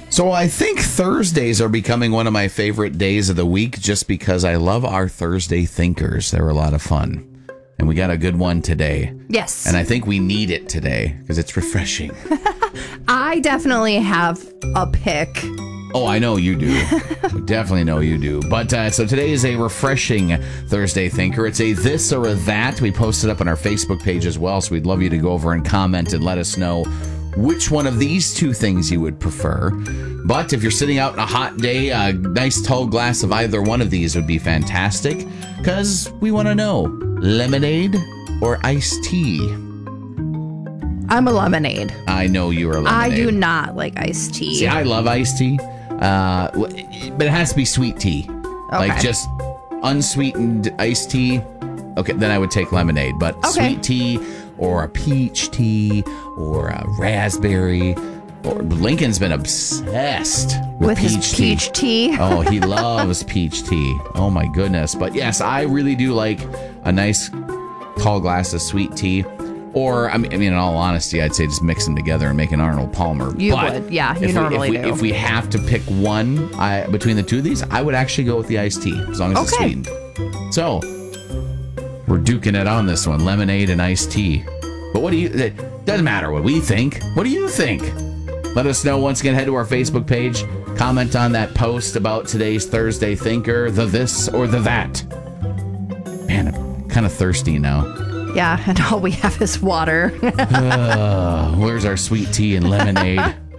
So I think Thursdays are becoming one of my favorite days of the week just because I love our Thursday thinkers. They're a lot of fun. And we got a good one today. Yes. And I think we need it today because it's refreshing. I definitely have a pick. Oh, I know you do. Definitely know you do. But so today is a refreshing Thursday thinker. It's a this or a that. We posted up on our Facebook page as well, so we'd love you to go over and comment and let us know which one of these two things you would prefer. But if you're sitting out on a hot day, a nice tall glass of either one of these would be fantastic because we want to know, lemonade or iced tea? I'm a lemonade. I know you are a lemonade. I do not like iced tea. See, I love iced tea, but it has to be sweet tea. Okay. Like just unsweetened iced tea. Okay, then I would take lemonade. But sweet tea or a peach tea or a raspberry. Or Lincoln's been obsessed with his peach tea. Oh, he loves peach tea. Oh my goodness. But yes, I really do like a nice tall glass of sweet tea. Or, I mean, in all honesty, I'd say just mix them together and make an Arnold Palmer. You would, yeah, you normally do. If we have to pick one between the two of these, I would actually go with the iced tea, as long as it's sweetened. So, we're duking it on this one, lemonade and iced tea. But what do you, it doesn't matter what we think. What do you think? Let us know. Once again, head to our Facebook page, comment on that post about today's Thursday Thinker, the this or the that. Man, I'm kind of thirsty now. Yeah, and all we have is water. Where's our sweet tea and lemonade?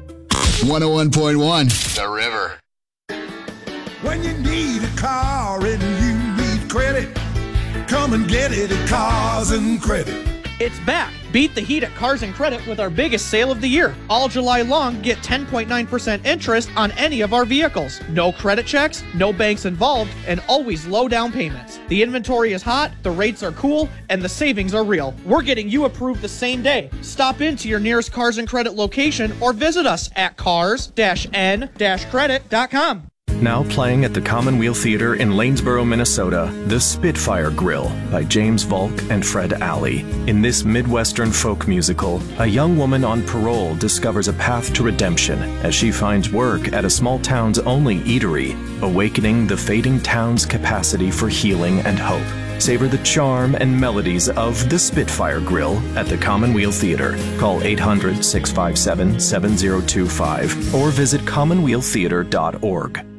101.1 The River. When you need a car and you need credit, come and get it at Cars and Credit. It's back. Beat the heat at Cars and Credit with our biggest sale of the year. All July long, get 10.9% interest on any of our vehicles. No credit checks, no banks involved, and always low down payments. The inventory is hot, the rates are cool, and the savings are real. We're getting you approved the same day. Stop into your nearest Cars and Credit location or visit us at cars-n-credit.com. Now playing at the Commonweal Theater in Lanesboro, Minnesota, The Spitfire Grill by James Volk and Fred Alley. In this Midwestern folk musical, a young woman on parole discovers a path to redemption as she finds work at a small town's only eatery, awakening the fading town's capacity for healing and hope. Savor the charm and melodies of The Spitfire Grill at the Commonweal Theater. Call 800-657-7025 or visit commonwealtheater.org.